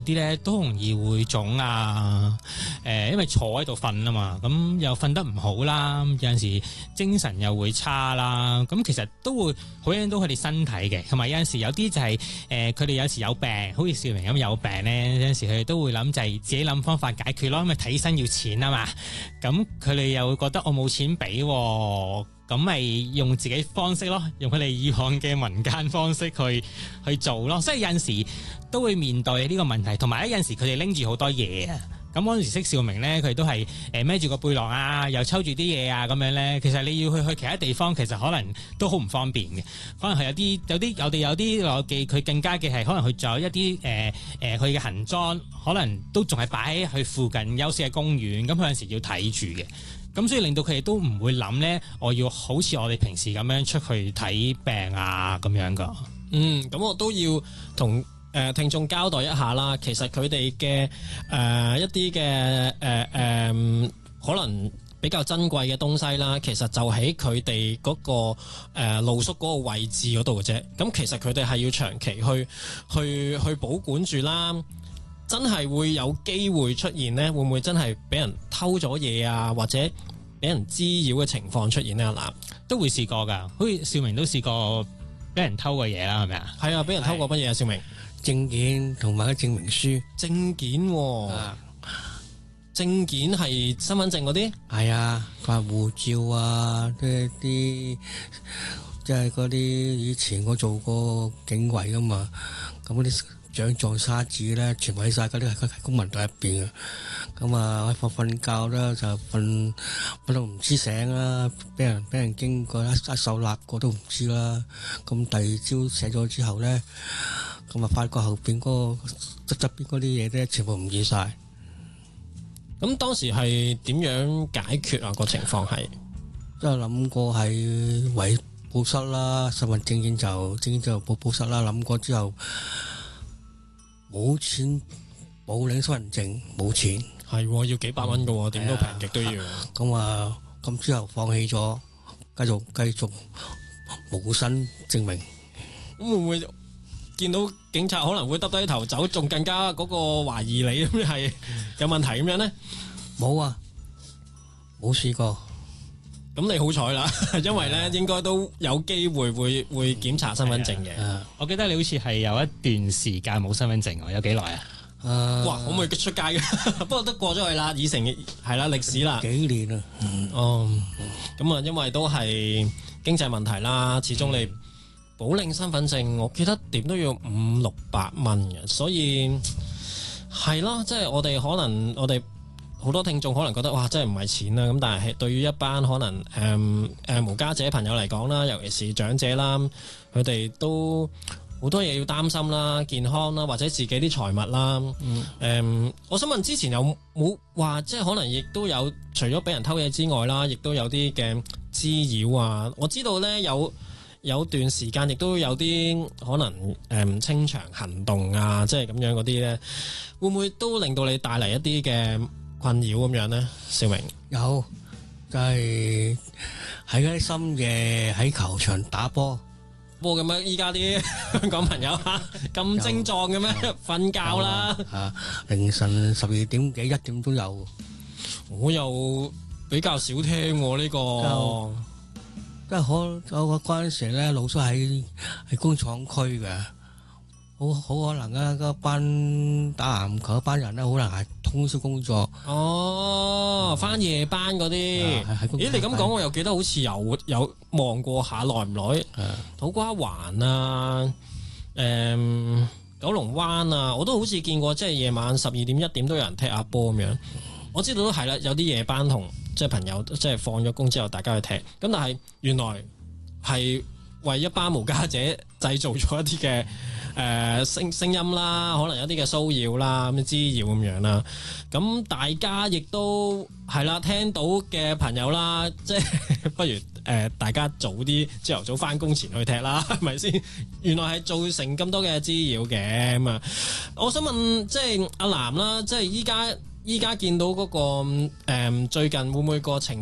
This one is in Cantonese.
啲咧都容易會腫啊，因為坐喺度瞓啊嘛，咁又瞓得唔好啦，有陣時精神又會差啦，咁其實都會好影響到佢哋身體嘅，同埋有陣時有啲就係佢哋有時有病，好似少明咁有病咧，有陣時佢哋都會諗就係自己諗方法解決咯，因為睇醫生要錢啊嘛，咁佢哋又會覺得我冇錢俾喎。咁咪用自己方式咯，用佢哋以往嘅民間方式去做咯，所以有陣時都會面對呢個問題，同埋有陣時佢哋拎住好多嘢啊。咁嗰陣時識兆明咧，佢哋都係孭住個背囊啊，又抽住啲嘢啊咁樣咧。其實你要去其他地方，其實可能都好唔方便嘅。可能係有啲我記佢更加嘅係，可能佢仲有一啲佢嘅行裝，可能都仲係擺喺佢附近休息嘅公園。咁佢有陣時要睇住嘅。咁所以令到佢哋都唔會諗咧，我要好似我哋平時咁樣出去睇病啊咁樣噶。 咁我都要同聽眾交代一下啦。其實佢哋嘅一啲嘅可能比較珍貴嘅東西啦，其實就喺佢哋嗰個露宿嗰個位置嗰度嘅啫。咁其實佢哋係要長期去保管住啦。真係會有機會出現呢？會唔會真係俾人偷咗嘢啊？或者俾人滋擾嘅情況出現呢？嗱， 都會試過㗎，好似兆明都試過俾人偷過嘢啦，係咪啊？ 係啊，俾人偷過乜嘢啊？兆明證件同埋個證明書。 證件喎，證件係身份證嗰啲？ 係啊，發護照啊，啲即係嗰啲以前我做過警衛㗎嘛，咁嗰啲獎狀沙紙咧，全部喺晒嗰啲喺公文袋入邊嘅。咁啊，瞓覺咧就瞓到唔知醒啦，俾人經過一手揦過都唔知啦。咁第二朝醒咗之後咧，咁啊發覺後邊嗰個側邊嗰啲嘢咧，全部唔見晒。 咁當時係點樣解決啊？個情況係都有諗過係圍報失啦，身份證件就報失啦。諗過之後。冇錢冇領身份證，冇錢係要幾百蚊㗎，點都平極都要。 咁之後放棄咗，繼續冇身證明。 咁會唔會見到警察可能會耷低頭走，仲更加嗰個懷疑你咁係有問題咁樣呢？ 冇啊，冇試過。 咁你好彩啦，因為咧應該都有機會會檢查身份證嘅。 我記得你好似係有一段時間冇身份證，有幾耐啊？ 哇，可唔可以出街嘅？不過都過咗去啦，已成係啦歷史啦。 幾年啊？ 咁啊，因為都係經濟問題啦，始終你補領身份證，我記得點都要500-600蚊嘅，所以係咯，即係我哋可能好多聽眾可能覺得哇，真係唔係錢啦，咁但係對於一班可能無家者朋友嚟講啦，尤其是長者啦，佢哋都好多嘢要擔心啦，健康啦，或者自己啲財物啦。我想問之前有冇話即係可能亦都有除咗俾人偷嘢之外啦，亦都有啲嘅滋擾啊？我知道咧有段時間亦都有啲可能清場行動啊，即係咁樣嗰啲咧，會唔會都令到你帶嚟一啲嘅困擾咁樣呢？兆明有，就係喺嗰啲深夜喺球場打波咁樣。依家啲香港朋友咁精壯嘅咩？瞓覺啦， 凌晨12點幾1點都有。 我又比較少聽呢個， 即係嗰陣時咧，老叔喺工廠區嘅，好可能啊！嗰班打籃球嗰班人咧，可能係通宵工作。 返夜班嗰啲。咦，你咁講，我又記得好似有望過下，耐唔耐？土瓜灣啊，九龍灣啊，我都好似見過，即係夜晚12點1點都有人踢下波咁樣。我知道都係啦，有啲夜班同即係朋友，即係放咗工之後，大家去踢。咁但係原來係為一班無家者製造咗一啲嘅。聲音啦，可能有啲嘅騷擾啦，咁滋擾咁樣啦。咁大家亦都係啦，聽到嘅朋友啦，即係不如大家朝頭早翻工前去踢啦，係咪先？原來係造成咁多嘅滋擾嘅咁啊！我想問，即係阿南啦，即係依家見到嗰個最近會唔會個情